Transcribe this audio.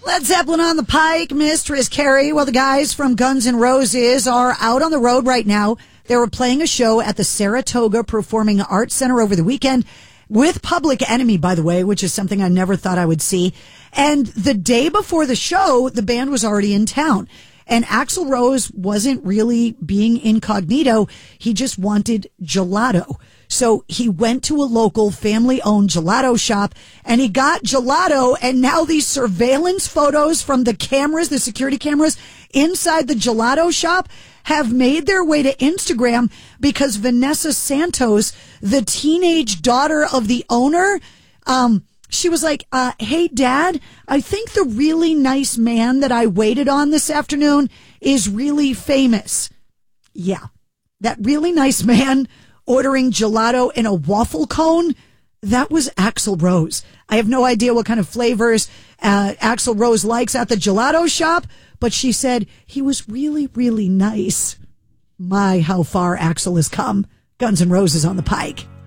Led Zeppelin on the Pike, Mistress Carrie. Well, the guys from Guns N' Roses are out on the road right now. They were playing a show at the Saratoga Performing Arts Center over the weekend with Public Enemy, by the way, which is something I never thought I would see. And the day before the show, the band was already in town. And Axl Rose wasn't really being incognito. He just wanted gelato. So he went to a local family-owned gelato shop and he got gelato. And now these surveillance photos from the cameras, the security cameras inside the gelato shop have made their way to Instagram because Vanessa Santos, the teenage daughter of the owner, she was like, hey, Dad, I think the really nice man that I waited on this afternoon is really famous. Yeah, that really nice man ordering gelato in a waffle cone, that was Axl Rose. I have no idea what kind of flavors Axl Rose likes at the gelato shop, but she said he was really, really nice. My, how far Axl has come. Guns N' Roses on the Pike.